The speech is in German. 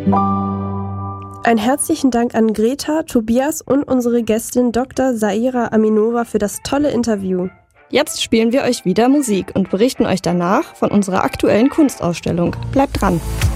Einen herzlichen Dank an Greta, Tobias und unsere Gästin Dr. Saira Aminova für das tolle Interview. Jetzt spielen wir euch wieder Musik und berichten euch danach von unserer aktuellen Kunstausstellung. Bleibt dran!